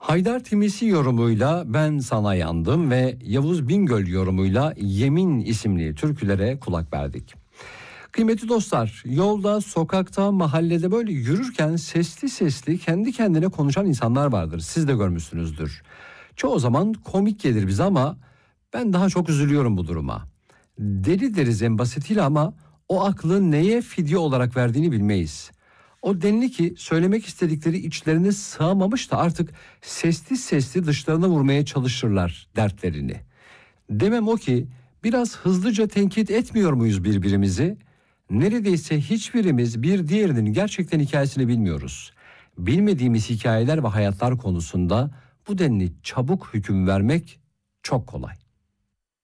Haydar Timisi yorumuyla Ben Sana Yandım ve Yavuz Bingöl yorumuyla Yemin isimli türkülere kulak verdik. Kıymetli dostlar, yolda, sokakta, mahallede böyle yürürken sesli sesli kendi kendine konuşan insanlar vardır. Siz de görmüşsünüzdür. Çoğu zaman komik gelir bize ama ben daha çok üzülüyorum bu duruma. Deli deriz en basitiyle ama o aklı neye fidye olarak verdiğini bilmeyiz. O denli ki söylemek istedikleri içlerine sığamamış da artık sesli sesli dışlarına vurmaya çalışırlar dertlerini. Demem o ki biraz hızlıca tenkit etmiyor muyuz birbirimizi? Neredeyse hiçbirimiz bir diğerinin gerçekten hikayesini bilmiyoruz. Bilmediğimiz hikayeler ve hayatlar konusunda bu denli çabuk hüküm vermek çok kolay.